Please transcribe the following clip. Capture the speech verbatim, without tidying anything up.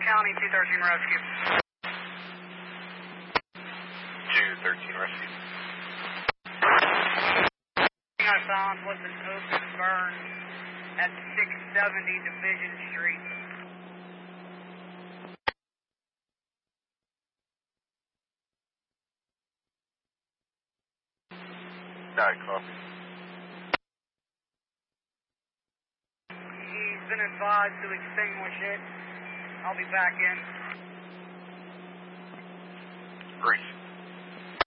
County, two thirteen Rescue. two thirteen Rescue. I found was an open burn at six seventy Division Street. Alright, copy. He's been advised to extinguish it. I'll be back in. Great.